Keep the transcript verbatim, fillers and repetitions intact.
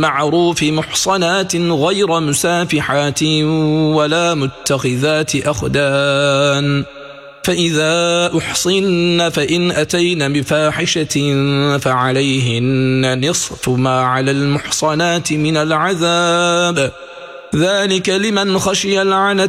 بالمعروف محصنات غير مسافحات ولا متخذات أخدان فإذا أحصن فإن أتين بفاحشة فعليهن نصف ما على المحصنات من العذاب ذلك لمن خشي العنة